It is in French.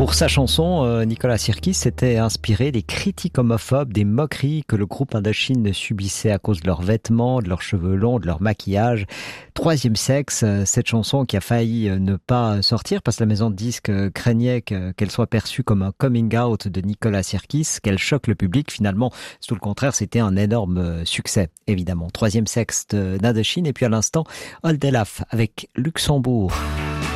Pour sa chanson, Nicolas Sirkis s'était inspiré des critiques homophobes, des moqueries que le groupe Indochine subissait à cause de leurs vêtements, de leurs cheveux longs, de leur maquillage. Troisième sexe, cette chanson qui a failli ne pas sortir parce que la maison de disques craignait qu'elle soit perçue comme un coming out de Nicolas Sirkis, qu'elle choque le public. Finalement, c'est tout le contraire, c'était un énorme succès, évidemment. Troisième sexe d'Indochine et puis à l'instant, Oldelaf avec Luxembourg.